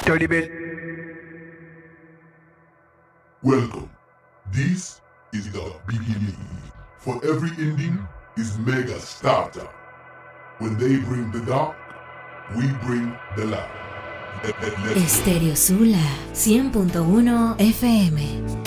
Dirty bit. Welcome. This is the beginning. For every ending is mega starter. When they bring the dark, we bring the light. Estéreo Sula 100.1 FM.